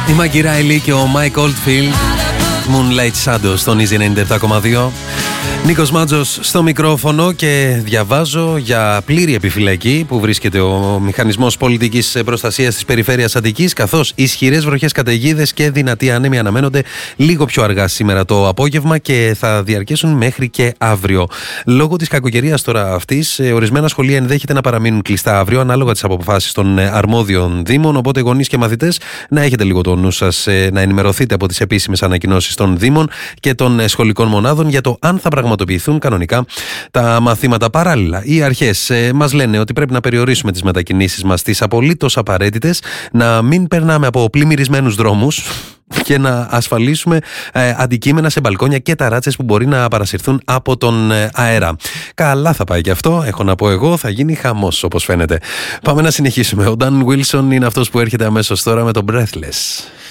Η Μάγκη Ράιλι και ο Mike Oldfield, Moonlight Shadows στον Easy 97,2. Νίκος Μάτζος στο μικρόφωνο και διαβάζω για πλήρη επιφυλακή που βρίσκεται ο Μηχανισμός Πολιτικής Προστασίας της Περιφέρειας Αττικής, καθώς ισχυρές βροχές, καταιγίδες και δυνατοί άνεμοι αναμένονται λίγο πιο αργά σήμερα το απόγευμα και θα διαρκέσουν μέχρι και αύριο. Λόγω της κακοκαιρίας τώρα αυτής, ορισμένα σχολεία ενδέχεται να παραμείνουν κλειστά αύριο ανάλογα τις αποφάσεις των αρμόδιων δήμων. Οπότε, γονείς και μαθητές, να έχετε λίγο το νου σας, να ενημερωθείτε από τις επίσημες ανακοινώσεις των δήμων και των σχολικών μονάδων για το αν θα πραγματοποιηθούν κανονικά τα μαθήματα. Παράλληλα, οι αρχές μας λένε ότι πρέπει να περιορίσουμε τις μετακινήσεις μας στις απολύτως απαραίτητες, να μην περνάμε από πλημμυρισμένους δρόμους και να ασφαλίσουμε αντικείμενα σε μπαλκόνια και ταράτσες που μπορεί να παρασυρθούν από τον αέρα. Καλά θα πάει και αυτό, έχω να πω εγώ, θα γίνει χαμός όπως φαίνεται. Πάμε να συνεχίσουμε. Ο Dan Wilson είναι αυτός που έρχεται αμέσως τώρα με το Breathless.